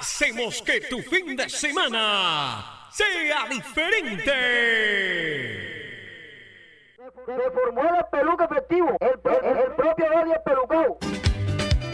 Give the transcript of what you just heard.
Hacemos que tu fin de semana sea diferente. Se formó el peluca efectivo.